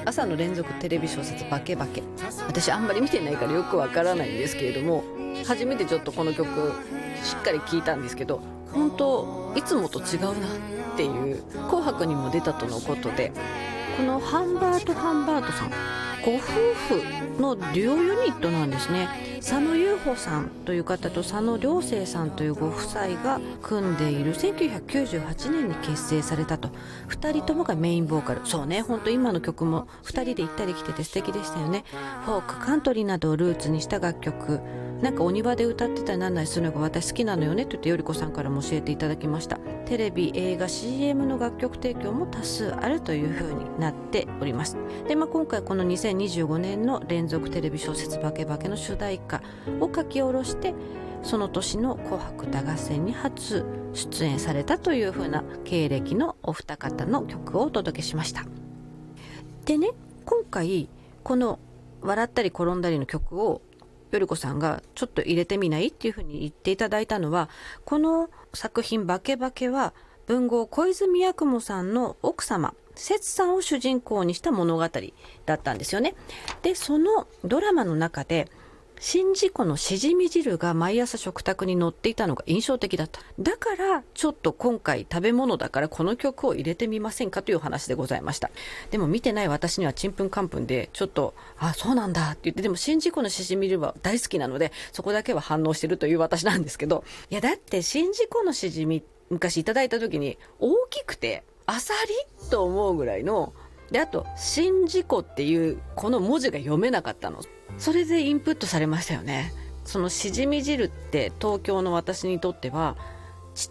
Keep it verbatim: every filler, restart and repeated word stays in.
朝の連続テレビ小説バケバケ、私あんまり見てないからよくわからないんですけれども、初めてちょっとこの曲しっかり聴いたんですけど、本当いつもと違うなっていう、紅白にも出たとのことで、このハンバート・ハンバートさんご夫婦のデュオユニットなんですね。佐野優穂さんという方と佐野良生さんというご夫妻が組んでいるせんきゅうひゃくきゅうじゅうはちねんに結成されたと。ふたりともがメインボーカル。そうね、本当今の曲もふたりで行ったり来てて素敵でしたよね。フォーク、カントリーなどをルーツにした楽曲、なんかお庭で歌ってたりなんなりするのが私好きなのよねと言ってよりこさんからも教えていただきました。テレビ、映画、シーエム の楽曲提供も多数あるという風になっております。で、まあ、今回このにせんにじゅうごねんの連続テレビ小説バケバケの主題歌を書き下ろして、その年の紅白歌合戦に初出演されたという風な経歴のお二方の曲をお届けしました。でね、今回この笑ったり転んだりの曲をよりこさんがちょっと入れてみないっていうふうに言っていただいたのは、この作品バケバケは文豪小泉八雲さんの奥様節さんを主人公にした物語だったんですよね。で、そのドラマの中で宍道湖のしじみ汁が毎朝食卓に載っていたのが印象的だった。だからちょっと今回食べ物だからこの曲を入れてみませんかというお話でございました。でも見てない私にはちんぷんかんぷんでちょっと、あ、そうなんだって言って、でも宍道湖のしじみ汁は大好きなのでそこだけは反応してるという私なんですけど、いやだって宍道湖のしじみ昔いただいた時に大きくてあさりと思うぐらいので、あと宍道湖っていうこの文字が読めなかったの。それでインプットされましたよね。そのしじみ汁って東京の私にとっては